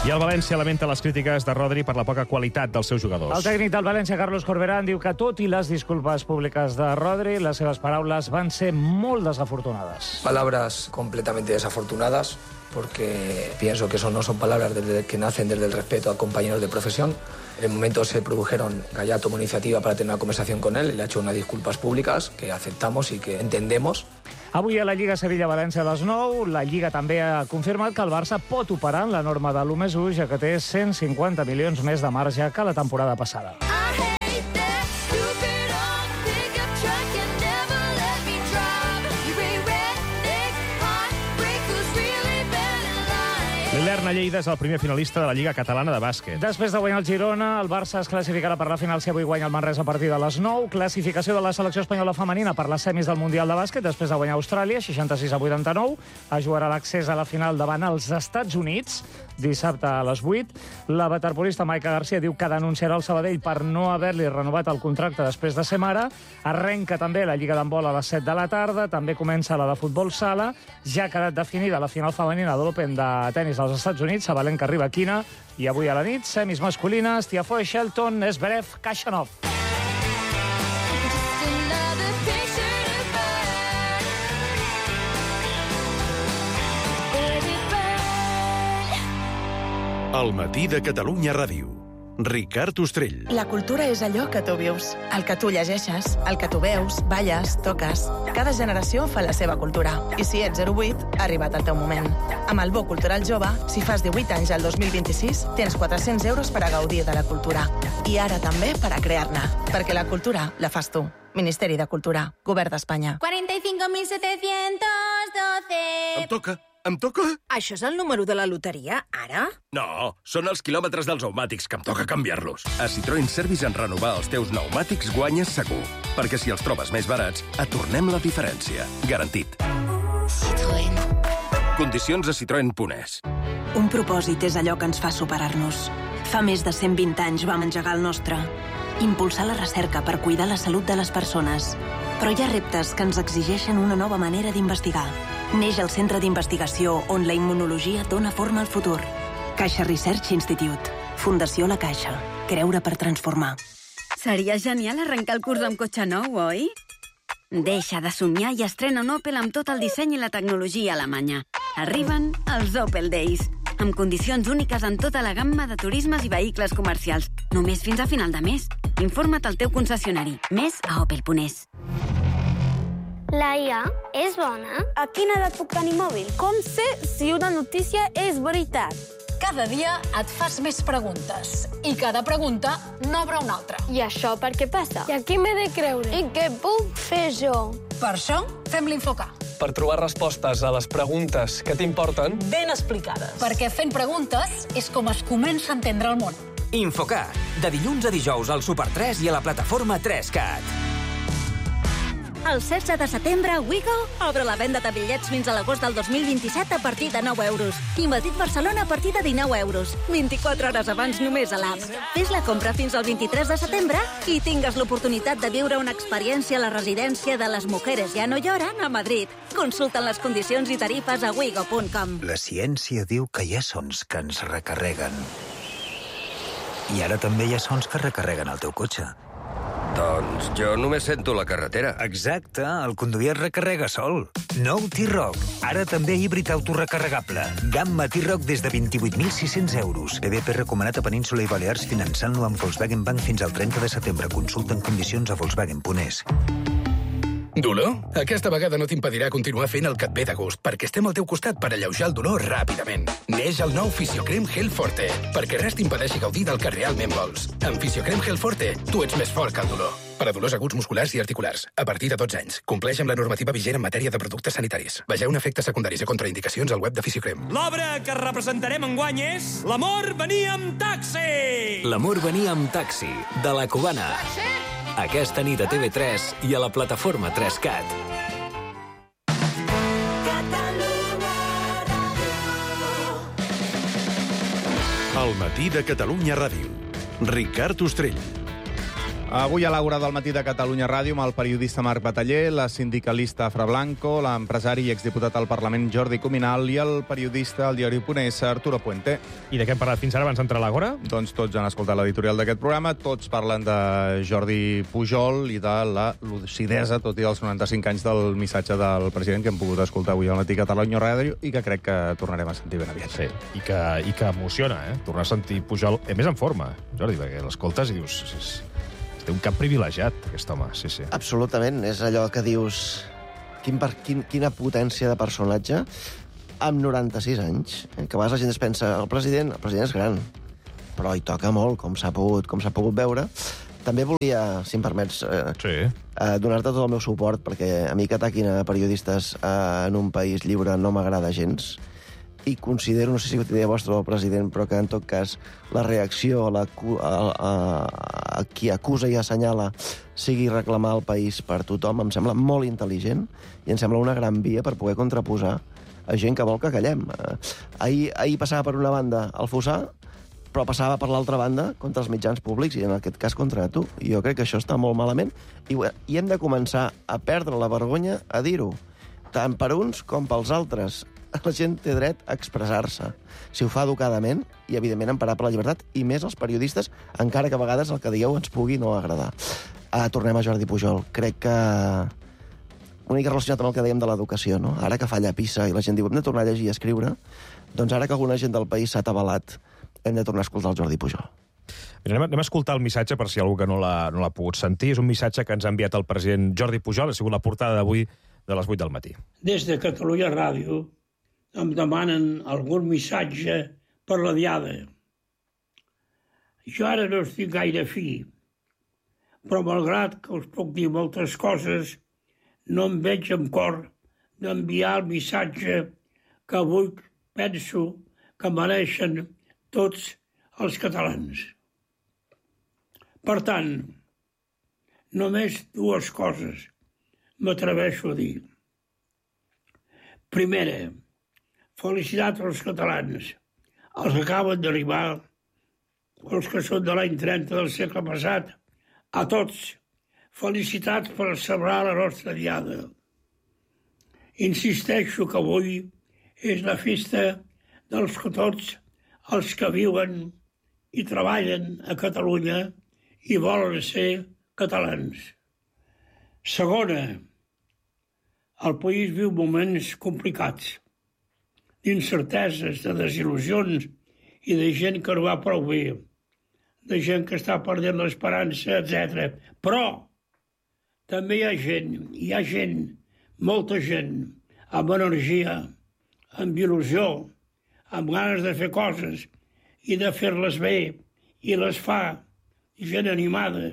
I el València lamenta les crítiques de Rodri per la poca qualitat dels seus jugadors. El tècnic del València, Carlos Corberán, diu que tot i les disculpes públiques de Rodri, les seves paraules van ser molt desafortunades. Palabras completamente desafortunadas, porque pienso que eso no son palabras que nacen desde el respeto a compañeros de profesión. En el momento se produjeron, Gallar tomó iniciativa para tener una conversación con él, le ha hecho unas disculpas públicas que aceptamos y que entendemos. Avui a la Lliga Sevilla-València a les 9, la Lliga també ha confirmat que el Barça pot operar en la norma de l'1+1, ja que té 150 milions més de marge que la temporada passada. L'Erna Lleida és el primer finalista de la Lliga Catalana de Bàsquet. Després de guanyar el Girona, el Barça es classificarà per la final si avui guanya el Manresa a partir de les 9. Classificació de la selecció espanyola femenina per les semis del Mundial de Bàsquet després de guanyar Austràlia, 66-89. Es jugarà l'accés a la final davant els Estats Units, dissabte a les 8. La waterpolista Maica Garcia diu que denunciarà el Sabadell per no haver-li renovat el contracte després de ser mare. Arrenca també la Lliga d'handbol a les 7 de la tarda. També comença la de futbol sala. Ja ha quedat definida la final femenina de l'Open de tenis als Estats Units. Sabalenka arriba a Quina. I avui a la nit, semis masculines, Tiafoe, Shelton, Zverev, Khachanov. El matí de Catalunya Ràdio. Ricard Ostrell. La cultura és allò que tu vius, el que tu llegeixes, el que tu veus, balles, toques. Cada generació fa la seva cultura. I si ets 08, ha arribat el teu moment. Amb el Bo Cultural Jove, si fas 18 anys al 2026, tens 400 euros per a gaudir de la cultura. I ara també per a crear-ne. Perquè la cultura la fas tu. Ministeri de Cultura. Govern d'Espanya. 45.712. Em toca? Això és el número de la loteria, ara? No, són els quilòmetres dels pneumàtics, que em toca canviar-los. A Citroën Service en renovar els teus pneumàtics guanyes segur. Perquè si els trobes més barats, et tornem la diferència. Garantit. Citroën. Condicions a citroen.es. Un propòsit és allò que ens fa superar-nos. Fa més de 120 anys vam engegar el nostre. Impulsar la recerca per cuidar la salut de les persones. Però hi ha reptes que ens exigeixen una nova manera d'investigar. Neix el centre d'investigació on la immunologia dona forma al futur. Caixa Research Institute. Fundació La Caixa. Creure per transformar. Seria genial arrencar el curs amb cotxe nou, oi? Deixa de somiar i estrena un Opel amb tot el disseny i la tecnologia alemanya. Arriben els Opel Days, amb condicions úniques en tota la gamma de turismes i vehicles comercials. Només fins a final de mes. Informa't al teu concessionari. Més a opel.es. La IA és bona? A quina edat puc tenir mòbil? Com sé si una notícia és veritat? Cada dia et fas més preguntes i cada pregunta n'obre una altra. I això per què passa? I a qui m'he de creure? I què puc fer jo? Per això fem l'Infocar. Per trobar respostes a les preguntes que t'importen ben explicades. Perquè fent preguntes és com es comença a entendre el món. Infocar, de dilluns a dijous al Super 3 i a la plataforma 3CAT. El 16 de setembre, Wigo obre la venda de bitllets fins a l'agost del 2027 a partir de 9 euros. I Madrid-Barcelona a partir de 19 euros. 24 hores abans només a l'app. Fes la compra fins al 23 de setembre i tingues l'oportunitat de viure una experiència a la residència de les Mujeres Ya No Lloran a Madrid. Consulta les condicions i tarifes a wigo.com. La ciència diu que hi ha sons que ens recarreguen. I ara també hi ha sons que recarreguen el teu cotxe. Doncs jo només sento la carretera. Exacte, el conduir es recarrega sol. Nou T-Roc, ara també híbrid autorecarregable. Gamma T-Roc des de 28.600 euros. PVP recomanat a Península i Balears finançant-lo amb Volkswagen Bank fins al 30 de setembre. Consulta en condicions a Volkswagen.es. Dolor? Aquesta vegada no t'impedirà continuar fent el que et ve de gust, perquè estem al teu costat per alleujar el dolor ràpidament. Neix el nou Fisiocrem Gel Forte, perquè res t'impedeixi gaudir del que realment vols. Amb Fisiocrem Gel Forte, tu ets més fort que el dolor. Per a dolors aguts musculars i articulars, a partir de 12 anys. Compleix amb la normativa vigent en matèria de productes sanitaris. Vegeu efectes secundaris i contraindicacions al web de Fisiocrem. L'obra que representarem enguany és L'amor venia amb taxi! L'amor venia amb taxi, de la Cubana. Aquesta nit a TV3 i a la plataforma 3CAT. El matí de Catalunya Ràdio. Ricard Ostrell. Avui a l'Àgora del matí de Catalunya Ràdio amb el periodista Marc Bataller, la sindicalista Afra Blanco, l'empresari i exdiputat al Parlament Jordi Cuminal i el periodista al diari Ponés, Arturo Puente. I de què hem parlat fins ara abans d'entrar a l'Àgora? Doncs tots han escoltat l'editorial d'aquest programa, tots parlen de Jordi Pujol i de la lucidesa, tot i els 95 anys del missatge del president que hem pogut escoltar avui al matí a Catalunya Ràdio i que crec que tornarem a sentir ben aviat. Sí, i que emociona, tornar a sentir Pujol, més en forma, Jordi, perquè l'escoltes i dius... Té un cap privilegiat, aquest home, sí. Absolutament, és allò que dius... Quina potència de personatge amb 96 anys. Que a vegades la gent es pensa, el president és gran, però hi toca molt, com s'ha pogut veure. També volia, si em permets, donar-te tot el meu suport, perquè a mi que ataquin a periodistes en un país lliure no m'agrada gens. I considero, no sé si ho té vostre el president, però que en tot cas la reacció a qui acusa i assenyala sigui reclamar el país per tothom, em sembla molt intel·ligent i em sembla una gran via per poder contraposar a gent que vol que callem. Ahir passava per una banda el Fossà, però passava per l'altra banda contra els mitjans públics i en aquest cas contra tu. I jo crec que això està molt malament i hem de començar a perdre la vergonya a dir-ho, tant per uns com pels altres. La gent té dret a expressar-se, si ho fa educadament i, evidentment, emparar per la llibertat, i més els periodistes, encara que a vegades el que digueu ens pugui no agradar. Tornem a Jordi Pujol. Crec que una mica relacionat amb el que dèiem de l'educació, no? Ara que falla Pisa i la gent diu hem de tornar a llegir i a escriure, doncs ara que alguna gent del país s'ha atabalat, hem de tornar a escoltar el Jordi Pujol. Anem a escoltar el missatge per si algú que no l'ha pogut sentir. És un missatge que ens ha enviat el president Jordi Pujol, ha sigut la portada d'avui de les 8 del matí. Des de Catalunya Ràdio em demanen algun missatge per la Diada. Jo ara no estic gaire fi, però malgrat que us puc dir moltes coses, no em veig amb cor d'enviar el missatge que avui penso que mereixen tots els catalans. Per tant, només dues coses m'atreveixo a dir. Primera, felicitats als catalans, els que acaben d'arribar, els que són de l'any 30 del segle passat, a tots, felicitats per celebrar la nostra Diada. Insisteixo que avui és la festa dels tots els que viuen i treballen a Catalunya i volen ser catalans. Segona, el país viu moments complicats, d'incerteses, de desil·lusions i de gent que no va prou bé, de gent que està perdent l'esperança, etc. Però també hi ha gent, molta gent, amb energia, amb il·lusió, amb ganes de fer coses i de fer-les bé, i les fa, gent animada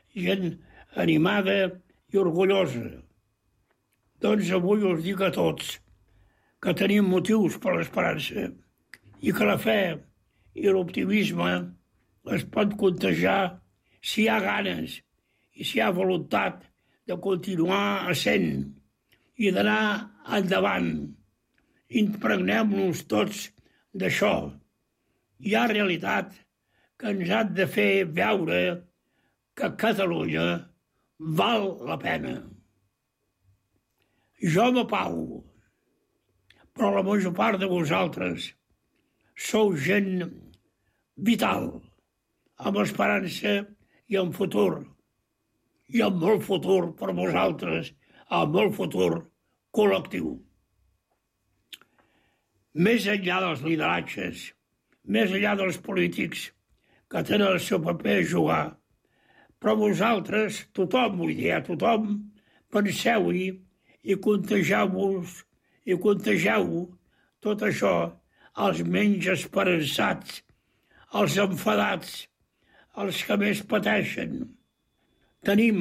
i orgullosa. Doncs avui us dic a tots que tenim motius per l'esperança i que la fe i l'optimisme es pot contagiar si hi ha ganes i si hi ha voluntat de continuar essent i d'anar endavant. Impregnem-nos tots d'això. Hi ha realitat que ens ha de fer veure que Catalunya val la pena. Jo m'apago, però la major part de vosaltres sou gent vital, amb esperança i amb futur. I amb molt futur per vosaltres, amb molt futur col·lectiu. Més enllà dels lideratges, més enllà dels polítics que tenen el seu paper a jugar, però vosaltres, tothom, vull dir, tothom, penseu-hi i contagieu tot això als menys esperançats, als enfadats, als que més pateixen. Tenim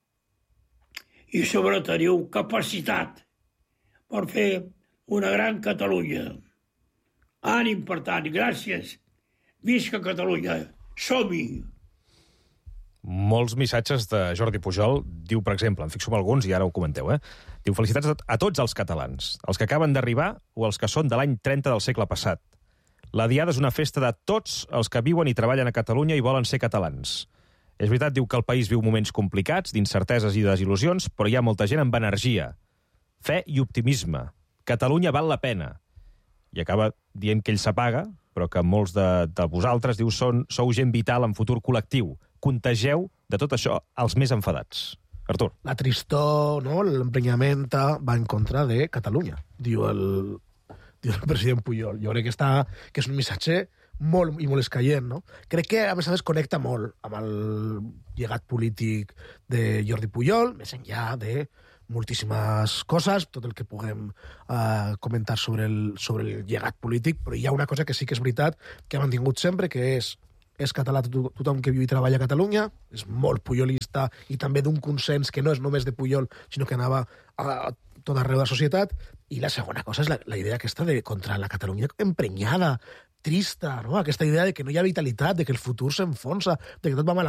i sobre teniu capacitat per fer una gran Catalunya. Ànim, per tant, gràcies. Visca Catalunya. Som-hi! Molts missatges de Jordi Pujol. Diu, per exemple, em fixo en alguns i ara ho comenteu, Diu, felicitats a tots els catalans, els que acaben d'arribar o els que són de l'any 30 del segle passat. La Diada és una festa de tots els que viuen i treballen a Catalunya i volen ser catalans. És veritat, diu que el país viu moments complicats, d'incerteses i desil·lusions, però hi ha molta gent amb energia, fe i optimisme. Catalunya val la pena. I acaba dient que ell s'apaga, però que molts de vosaltres, diu, sou gent vital en futur col·lectiu. Contegeu de tot això els més enfadats. Artur. La tristor, no? L'emprenyament va en contra de Catalunya, diu el president Pujol. Jo crec que és un missatge molt i molt escaient, no? Crec que, a més, connecta molt amb el llegat polític de Jordi Pujol, més enllà de moltíssimes coses, tot el que puguem comentar sobre el llegat polític, però hi ha una cosa que sí que és veritat, que ha mantingut sempre, que és català tothom que viu i treballa a Catalunya, és molt pujolista i també d'un consens que no és només de Pujol, sinó que anava a tot arreu de la societat. I la segona cosa és la idea aquesta de contra la Catalunya emprenyada, trista, no? Aquesta idea de que no hi ha vitalitat, de que el futur s'enfonsa, de que tot va malament.